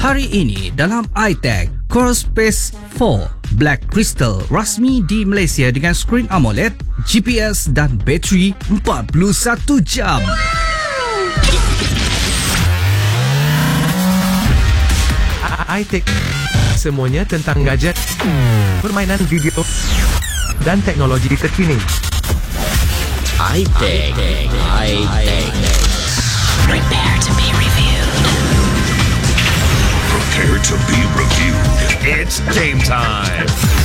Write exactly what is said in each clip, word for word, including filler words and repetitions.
Hari ini dalam iTech, Coros Pace empat Black Crystal rasmi di Malaysia dengan skrin AMOLED, G P S dan bateri empat puluh satu jam. iTech, semuanya tentang gadget, permainan video dan teknologi terkini. iTech, iTech. Prepare to be reviewed. Prepare to be reviewed. It's game time.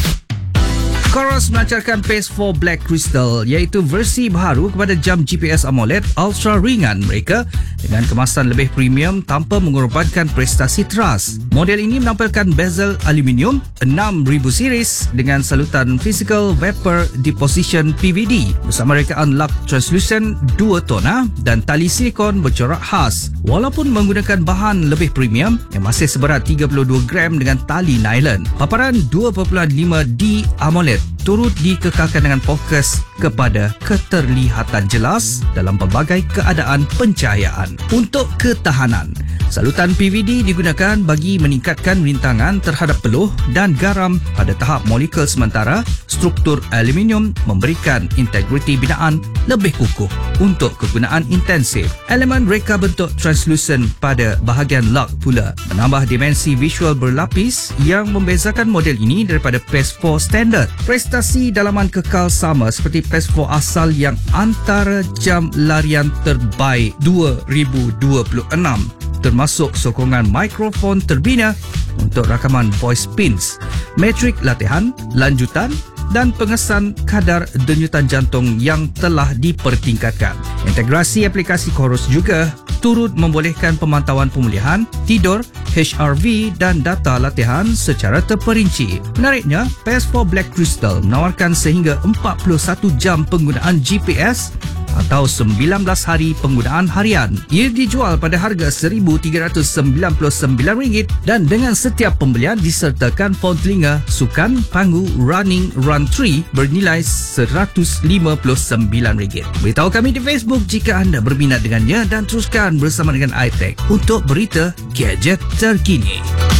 Coros melancarkan Pace empat Black Crystal, iaitu versi baharu kepada jam G P S AMOLED ultra ringan mereka dengan kemasan lebih premium tanpa mengorbankan prestasi teras. Model ini menampilkan bezel aluminium enam ribu series dengan salutan Physical Vapor Deposition P V D bersama rekaan lak translucent dua tona dan tali silikon bercorak khas. Walaupun menggunakan bahan lebih premium yang masih seberat tiga puluh dua gram dengan tali nylon, paparan dua perpuluhan lima D AMOLED turut dikekalkan dengan fokus kepada keterlihatan jelas dalam pelbagai keadaan pencahayaan. Untuk ketahanan, salutan P V D digunakan bagi meningkatkan rintangan terhadap peluh dan garam pada tahap molekul sementara. Struktur aluminium memberikan integriti binaan lebih kukuh untuk kegunaan intensif. Elemen reka bentuk translucent pada bahagian lug pula menambah dimensi visual berlapis yang membezakan model ini daripada Pace empat standard. Prestasi dalaman kekal sama seperti Pace empat asal yang antara jam larian terbaik dua ribu dua puluh enam, termasuk sokongan mikrofon terbina untuk rakaman voice pins, metrik latihan, lanjutan dan pengesan kadar denyutan jantung yang telah dipertingkatkan. Integrasi aplikasi Coros juga turut membolehkan pemantauan pemulihan, tidur, H R V dan data latihan secara terperinci. Menariknya, Pace empat Black Crystal menawarkan sehingga empat puluh satu jam penggunaan G P S atau sembilan belas hari penggunaan harian. Ia dijual pada harga seribu tiga ratus sembilan puluh sembilan ringgit dan dengan setiap pembelian disertakan phone telinga sukan Panggu Running Run tiga bernilai seratus lima puluh sembilan ringgit. Beritahu kami di Facebook jika anda berminat dengannya dan teruskan bersama dengan iTech untuk berita gadget terkini.